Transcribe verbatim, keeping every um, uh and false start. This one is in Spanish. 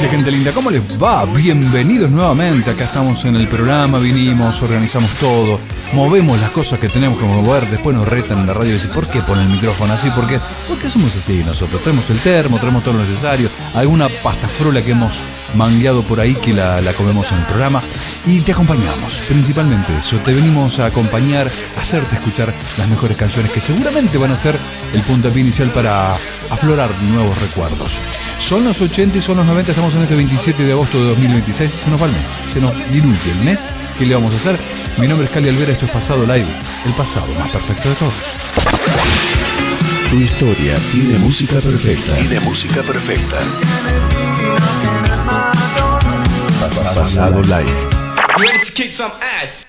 noches, gente linda, ¿cómo les va? Bienvenidos nuevamente, acá estamos en el programa, vinimos, organizamos todo, movemos las cosas que tenemos que mover, después nos retan en la radio y dicen, ¿por qué ponen el micrófono así? ¿Por qué? Porque somos así nosotros, traemos el termo, traemos todo lo necesario, alguna pasta frola que hemos mangueado por ahí que la, la comemos en el programa y te acompañamos, principalmente eso, te venimos a acompañar, a hacerte escuchar las mejores canciones que seguramente van a ser el puntapié inicial para aflorar nuevos recuerdos. Son los ochenta y son los noventa, estamos en este veintisiete de agosto de dos mil veintiséis, se nos va el mes, se nos diluye el mes, ¿qué le vamos a hacer? Mi nombre es Cali Alvera, esto es Pasado Live, el pasado más perfecto de todos. Tu historia tiene música perfecta. Tiene música perfecta. Pasado Live. Ready to kick some ass.